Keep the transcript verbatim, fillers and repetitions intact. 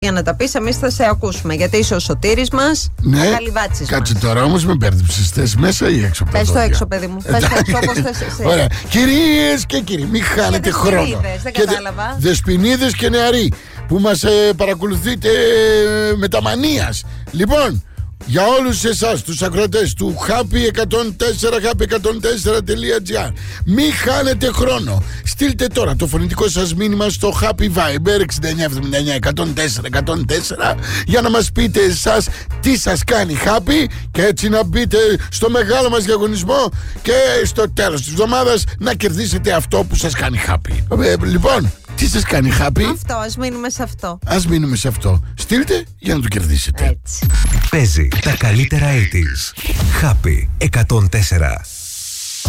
Για να τα πεις, εμείς θα σε ακούσουμε. Γιατί είσαι ο σωτήρης μας, ναι, ο Καλυβάτσης. Κάτσε μας. τώρα όμως με μπέρδεψες. Θες μέσα ή έξω από τα Πες το δόντια? έξω, παιδί μου. Πες το έξω όπως θες εσύ. Ωραία. Κυρίες και κύριοι, μην χάνετε Και χρόνο. δεσποινίδες, δεν Και δε- κατάλαβα. Δεσποινίδες και νεαροί που μας ε, παρακολουθείτε ε, με τα μανίας. Λοιπόν, για όλους εσάς τους ακροατές του Happy εκατόν τέσσερα, happy εκατόν τέσσερα τελεία gr, μην χάνετε χρόνο. Στείλτε τώρα το φωνητικό σας μήνυμα στο Happy Viber εξήντα εννιά εβδομήντα εννιά εκατόν τέσσερα εκατόν τέσσερα για να μας πείτε εσάς τι σας κάνει happy και έτσι να μπείτε στο μεγάλο μας διαγωνισμό και στο τέλος της εβδομάδας να κερδίσετε αυτό που σας κάνει happy. Ε, λοιπόν, τι σας κάνει happy? Αυτό, ας μείνουμε σε αυτό. Ας μείνουμε σε αυτό. Στείλτε για να το κερδίσετε. Έτσι. Παίζει τα καλύτερα ογδόντα. Happy εκατόν τέσσερα.